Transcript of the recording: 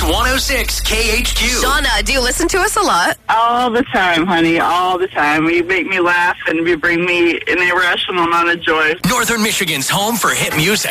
Kicks 106 KHQ. Shauna, do you listen to us a lot? All the time, honey, all the time. You make me laugh and you bring me an irrational amount of joy. Northern Michigan's home for hit music.